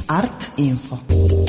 Art Info.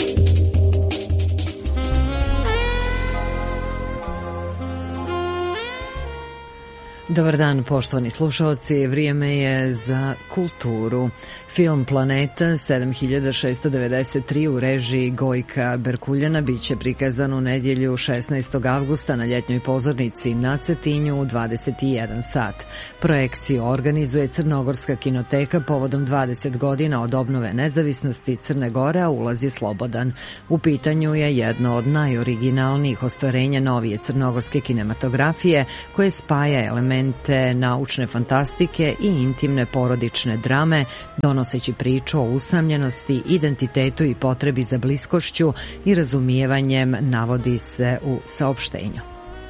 Dobar dan, poštovani slušalci, vrijeme je za kulturu. Film Planeta 7693 u režiji Gojka Berkuljana biće prikazan u nedjelju 16. avgusta na ljetnjoj pozornici na Cetinju u 21 sat. Projekciju organizuje Crnogorska kinoteka povodom 20 godina od obnove nezavisnosti Crne Gore, a ulaz je slobodan. U pitanju je jedno od najoriginalnijih ostvarenja novije crnogorske kinematografije koje spaja elemente naučne fantastike i intimne porodične drame, donoseći priču o usamljenosti, identitetu i potrebi za bliskošću i razumijevanjem, navodi se u saopštenju.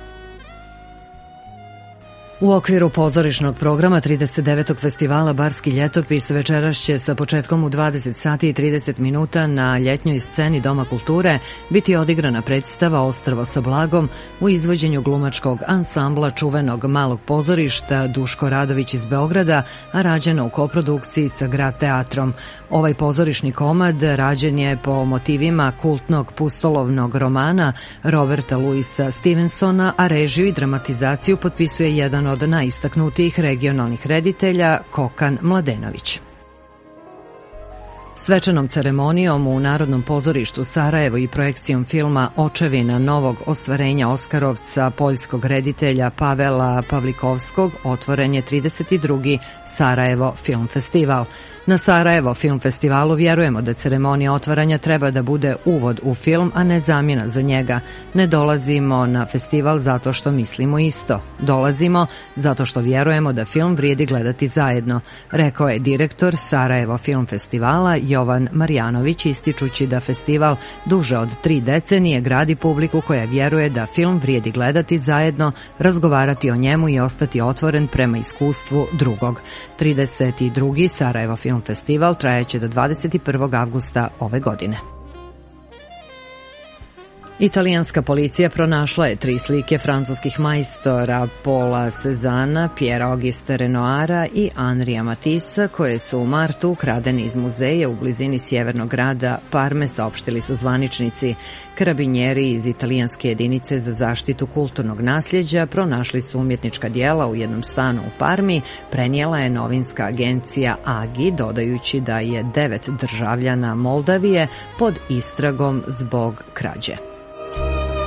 U okviru pozorišnog programa 39. festivala Barski ljetopis večeras će sa početkom u 20 sati i 30 minuta na ljetnjoj sceni Doma kulture biti odigrana predstava Ostrvo sa blagom u izvođenju glumačkog ansambla čuvenog malog pozorišta Duško Radović iz Beograda, a rađena u koprodukciji sa Grad teatrom. Ovaj pozorišni komad rađen je po motivima kultnog pustolovnog romana Roberta Louisa Stevensona, a režiju i dramatizaciju potpisuje jedan od najistaknutijih regionalnih reditelja Kokan Mladenović. Svečanom ceremonijom u Narodnom pozorištu Sarajevo i projekcijom filma Očevina novog ostvarenja Oskarovca poljskog reditelja Pavela Pavlikovskog otvoren je 32. Sarajevo Film Festival. Na Sarajevo Film Festivalu vjerujemo da ceremonija otvaranja treba da bude uvod u film, a ne zamjena za njega. Ne dolazimo na festival zato što mislimo isto. Dolazimo zato što vjerujemo da film vrijedi gledati zajedno, rekao je direktor Sarajevo Film Festivala Jovan Marjanović, ističući da festival duže od 3 decenije gradi publiku koja vjeruje da film vrijedi gledati zajedno, razgovarati o njemu i ostati otvoren prema iskustvu drugog. 32. Sarajevo Film Festival trajaće do 21. avgusta ove godine. Italijanska policija pronašla je 3 slike francuskih majstora Paula Cézanne, Pierre Auguste Renoira i Henria Matisse, koje su u martu ukradene iz muzeja u blizini sjevernog grada Parme, saopštili su zvaničnici. Karabinjeri iz italijanske jedinice za zaštitu kulturnog nasljeđa pronašli su umjetnička djela u jednom stanu u Parmi, prenijela je novinska agencija AGI, dodajući da je 9 državljana Moldavije pod istragom zbog krađe.